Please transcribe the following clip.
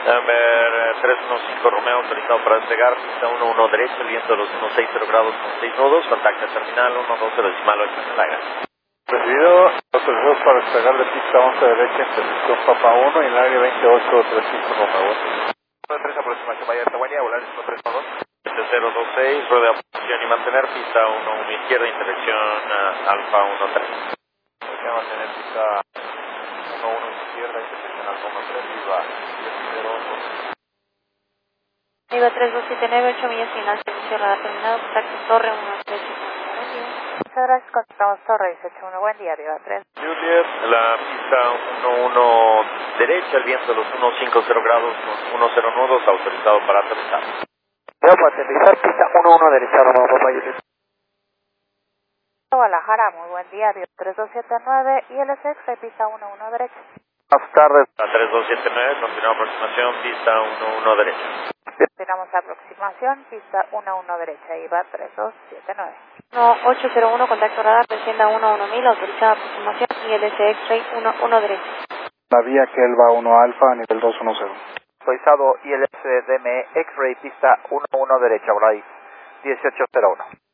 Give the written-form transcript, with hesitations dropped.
Number 315 Romeo, autorizado para despegar, pista 11 derecha, el viento de los 160 grados con 6 nudos, contacta terminal 120 decimal 8 en el aire. Recibido, autorizados para despegar de pista 11 derecha en posición Papa 1 y en el área 2835 Romeo. 3 aproximación Vallarta, buen día, volar 312. 026, rueda de posición y mantener, pista 11 izquierda, interacción Alfa 13. Voy a mantener pista 11 izquierda, intersección Alfa 13, viva 0. Viva 3279, 8 millas final, servicio radar terminado, contacto Torre 135. Muchas gracias, contactamos Torre 181, buen día, Viva 3. Juliet, la pista 11 derecha, el viento de los 150 grados con 10 nudos, autorizado para aterrizar. Vamos a aterrizar, pista 11 derecha, Romeo, Papa Juliet. Guadalajara, muy buen día, Viva 3279 y LSX de pista 11 derecha. Buenas tardes. La 3279, continúa aproximación, pista 11 derecha. Continuamos aproximación, pista 11 derecha, IVA 3279. 801, contacto radar, descienda 11000, autorizada aproximación y LSX rate 11 derecha. La vía que él va 1 alfa a nivel 210. Autorizado ILS DME X-Ray, pista 11 derecha, Bray 1801.